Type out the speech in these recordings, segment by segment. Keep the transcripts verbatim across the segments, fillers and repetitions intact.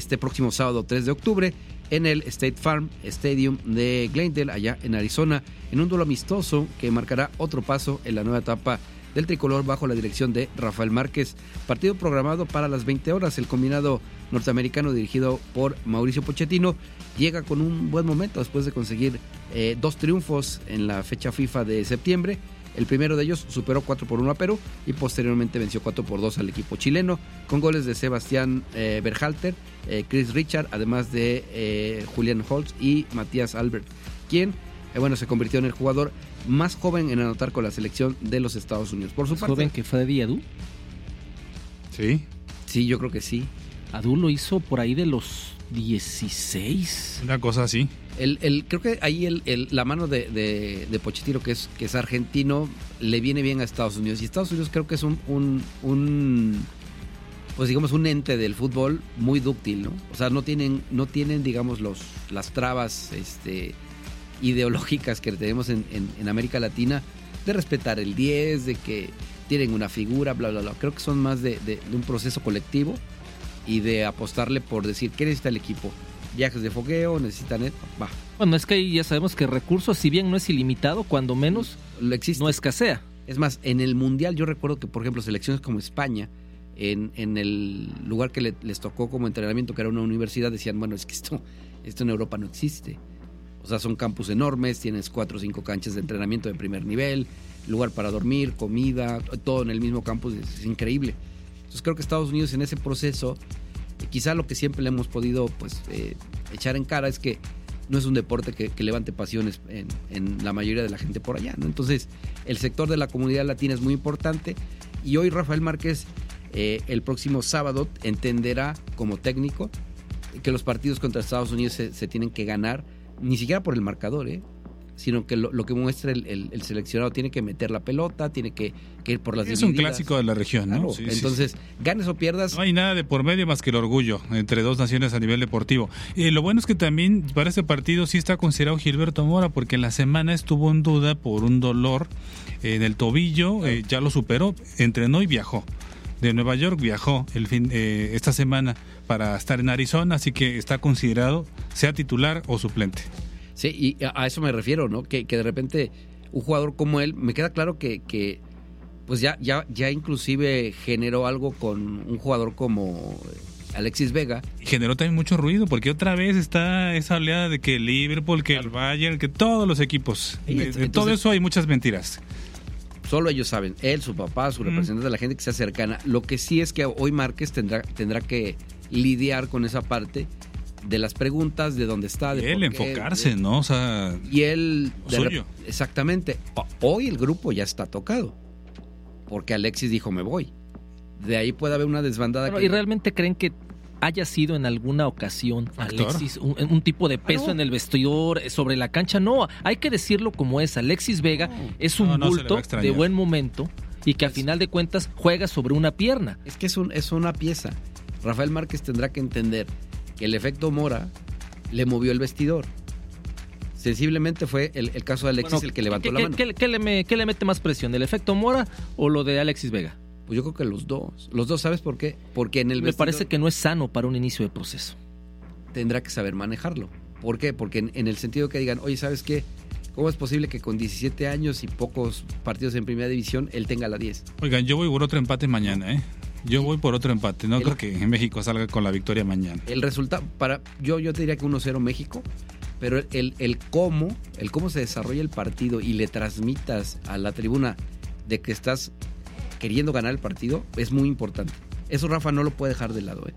este próximo sábado tres de octubre en el State Farm Stadium de Glendale, allá en Arizona, en un duelo amistoso que marcará otro paso en la nueva etapa del tricolor bajo la dirección de Rafael Márquez. Partido programado para las veinte horas. El combinado norteamericano dirigido por Mauricio Pochettino llega con un buen momento después de conseguir eh, dos triunfos en la fecha FIFA de septiembre. El primero de ellos superó cuatro por uno a Perú y posteriormente venció cuatro por dos al equipo chileno, con goles de Sebastián eh, Berhalter, eh, Chris Richard, además de eh, Julian Holtz y Matías Albert, quien eh, bueno, se convirtió en el jugador más joven en anotar con la selección de los Estados Unidos. Por su parte, ¿Joven que fue de Adu? Sí. Sí, yo creo que sí. Adu lo hizo por ahí de los dieciséis. Una cosa así. El, el, creo que ahí el, el, la mano de, de, de Pochettino, que es, que es argentino, le viene bien a Estados Unidos. Y Estados Unidos creo que es un, un, un pues digamos, un ente del fútbol muy dúctil, ¿no? O sea, no tienen, no tienen digamos, los, las trabas este, ideológicas que tenemos en, en, en América Latina, de respetar el diez, de que tienen una figura, bla, bla, bla. Creo que son más de, de, de un proceso colectivo y de apostarle por decir, ¿qué necesita el equipo? Viajes de fogueo, necesitan... Va. Bueno, es que ahí ya sabemos que recursos, si bien no es ilimitado, cuando menos Lo existe. no escasea. Es más, en el Mundial yo recuerdo que, por ejemplo, selecciones como España, en, en el lugar que le, les tocó como entrenamiento, que era una universidad, decían, bueno, es que esto, esto en Europa no existe. O sea, son campus enormes, tienes cuatro o cinco canchas de entrenamiento de primer nivel, lugar para dormir, comida, todo en el mismo campus, es, es increíble. Entonces creo que Estados Unidos en ese proceso, quizá lo que siempre le hemos podido pues eh, echar en cara es que no es un deporte que, que levante pasiones en, en la mayoría de la gente por allá, ¿no? Entonces el sector de la comunidad latina es muy importante y hoy Rafael Márquez eh, el próximo sábado entenderá como técnico que los partidos contra Estados Unidos se, se tienen que ganar, ni siquiera por el marcador, ¿eh? sino que lo, lo que muestra el, el, el seleccionado tiene que meter la pelota, tiene que, que ir por las es divididas. un clásico de la región, ¿no? Claro, Sí, entonces, sí, sí. ganes o pierdas. No hay nada de por medio más que el orgullo entre dos naciones a nivel deportivo. Y lo bueno es que también para este partido sí está considerado Gilberto Mora, porque en la semana estuvo en duda por un dolor en el tobillo, eh, ya lo superó, entrenó y viajó. De Nueva York viajó el fin, eh, esta semana para estar en Arizona, así que está considerado, sea titular o suplente. Sí, y a eso me refiero, ¿no? Que, que de repente un jugador como él, me queda claro que, que pues ya, ya, ya inclusive generó algo con un jugador como Alexis Vega. Generó también mucho ruido, porque otra vez está esa oleada de que el Liverpool, que el Bayern, que todos los equipos. Sí, de, de entonces, todo eso hay muchas mentiras. Solo ellos saben, él, su papá, su representante, mm. la gente que sea cercana. Lo que sí es que hoy Márquez tendrá, tendrá que lidiar con esa parte de las preguntas, de dónde está, de y él enfocarse, de, ¿no? O sea, y él de suyo. Rep- exactamente. Hoy el grupo ya está tocado, porque Alexis dijo me voy. De ahí puede haber una desbandada. Bueno, que... ¿Y realmente creen que haya sido en alguna ocasión ¿Actor? Alexis un, un tipo de peso no. en el vestidor, sobre la cancha? No, hay que decirlo como es. Alexis Vega no. es un no, no bulto de buen momento y que a final de cuentas juega sobre una pierna. Es que es, un, es una pieza. Rafael Márquez tendrá que entender que el efecto Mora le movió el vestidor. Sensiblemente fue el, el caso de Alexis bueno, el que levantó ¿qué, la qué, mano. ¿qué, qué, le, ¿Qué le mete más presión, el efecto Mora o lo de Alexis Vega? Pues yo creo que los dos. Los dos, ¿sabes por qué? Porque en el Me parece que no es sano para un inicio de proceso. Tendrá que saber manejarlo. ¿Por qué? Porque en, en el sentido que digan, oye, ¿sabes qué? ¿Cómo es posible que con diecisiete años y pocos partidos en primera división él tenga la diez? Oigan, yo voy por otro empate mañana, ¿eh? Yo voy por otro empate. No el, creo que en México salga con la victoria mañana. El resultado, para yo yo te diría que uno cero México, pero el, el cómo, el cómo se desarrolla el partido y le transmitas a la tribuna de que estás queriendo ganar el partido es muy importante. Eso Rafa no lo puede dejar de lado, ¿eh?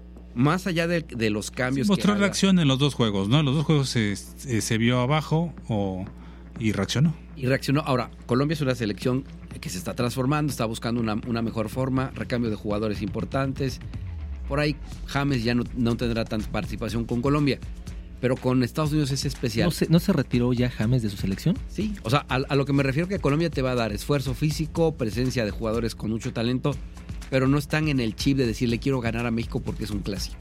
Más allá de, de los cambios. Sí, mostró que reacción en los dos juegos, ¿no? En los dos juegos se, se, se vio abajo o, y reaccionó. Y reaccionó. Ahora, Colombia es una selección que se está transformando, está buscando una, una mejor forma, recambio de jugadores importantes. Por ahí James ya no, no tendrá tanta participación con Colombia, pero con Estados Unidos es especial. ¿No se, ¿no se retiró ya James de su selección? Sí, o sea, a, a lo que me refiero que Colombia te va a dar esfuerzo físico, presencia de jugadores con mucho talento, pero no están en el chip de decirle quiero ganar a México porque es un clásico.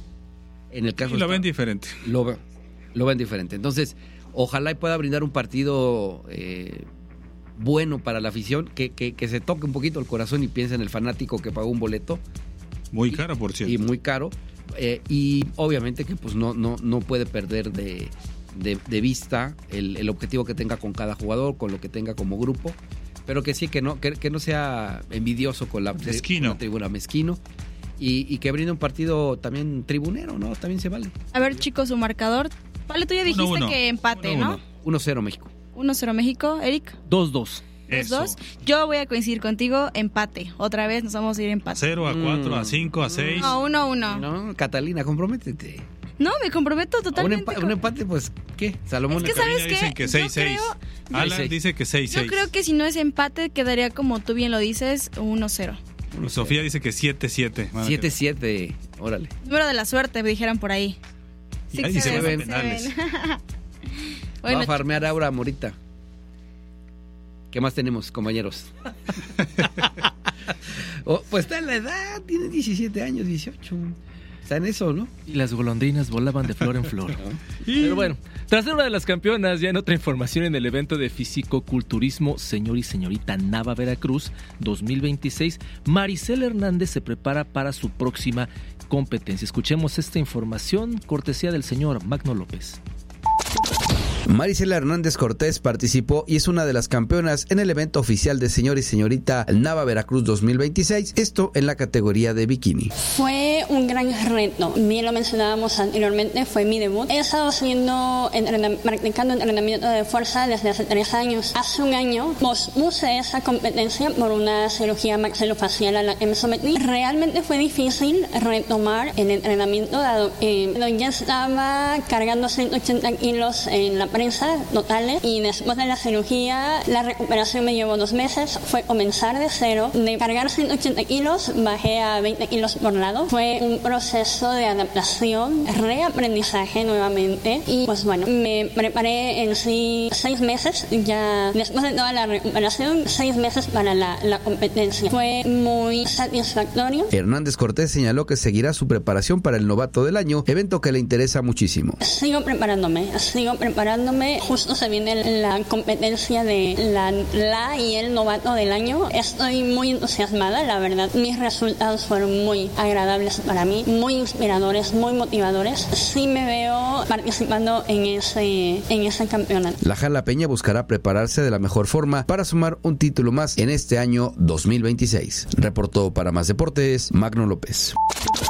En el caso y lo está, ven diferente. Lo, lo ven diferente. Entonces, ojalá y pueda brindar un partido eh, bueno para la afición, que, que, que se toque un poquito el corazón y piense en el fanático que pagó un boleto. Muy caro, por cierto. Y muy caro, Eh, y obviamente que pues no, no, no puede perder de, de, de vista el, el objetivo que tenga con cada jugador, con lo que tenga como grupo, pero que sí, que no, que, que no sea envidioso con la, mezquino. Con la tribuna, mezquino, y, y que brinde un partido también tribunero, ¿no? También se vale. A ver, chicos, su marcador. Vale, tú ya dijiste uno, uno. que empate, uno, ¿no? uno cero México. uno cero México, Eric. dos dos. Dos, dos. Yo voy a coincidir contigo, empate. Otra vez nos vamos a ir empate. cero a cuatro, mm. a cinco, a seis. No, uno a uno. No, Catalina, comprométete. No, me comprometo totalmente. Un, empa- un empate, pues, ¿qué? Salomón. Es que, ¿sabes qué? Dicen que seis seis. Alan dice que seis seis. Yo creo que si no es empate, quedaría como tú bien lo dices, uno cero. Y Sofía dice que siete siete. siete siete, órale. Número de la suerte, me dijeran por ahí. Y ahí se ven penales. Bueno, va a farmear Aura Morita. ¿Qué más tenemos, compañeros? oh, pues está en la edad, tiene diecisiete años, dieciocho. Está en eso, ¿no? Y las golondrinas volaban de flor en flor. Pero bueno, tras ser una de las campeonas, ya en otra información en el evento de fisicoculturismo Señor y Señorita Nava Veracruz dos mil veintiséis, Maricela Hernández se prepara para su próxima competencia. Escuchemos esta información, cortesía del señor Magno López. Maricela Hernández Cortés participó y es una de las campeonas en el evento oficial de Señor y Señorita Nava Veracruz dos mil veintiséis, esto en la categoría de bikini. Fue un gran reto, bien lo mencionábamos anteriormente, fue mi debut. He estado haciendo, entrenam- practicando entrenamiento de fuerza desde hace tres años. Hace un año pospuse esa competencia por una cirugía maxilofacial a la que me sometí. Realmente fue difícil retomar el entrenamiento dado que eh, ya estaba cargando ciento ochenta kilos en la prensa totales y después de la cirugía la recuperación me llevó dos meses. Fue comenzar de cero, de cargar ciento ochenta kilos bajé a veinte kilos por lado. Fue un proceso de adaptación, reaprendizaje nuevamente y pues bueno, me preparé en sí seis meses ya después de toda la recuperación, seis meses para la, la competencia. Fue muy satisfactorio. Hernández Cortés señaló que seguirá su preparación para el Novato del Año, evento que le interesa muchísimo. Sigo preparándome, sigo preparándome. Justo se viene la competencia de la, la y el Novato del Año. Estoy muy entusiasmada, la verdad. Mis resultados fueron muy agradables para mí, muy inspiradores, muy motivadores. Sí me veo participando en ese, en ese campeonato. La Jalapeña buscará prepararse de la mejor forma para sumar un título más en este año dos mil veintiséis. Reportó para Más Deportes, Magno López.